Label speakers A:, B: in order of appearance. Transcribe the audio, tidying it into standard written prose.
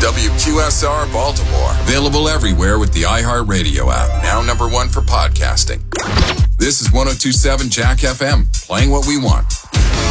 A: WQSR Baltimore. Available everywhere with the iHeartRadio app. Now number one for podcasting. This is 102.7 Jack FM, playing what we want.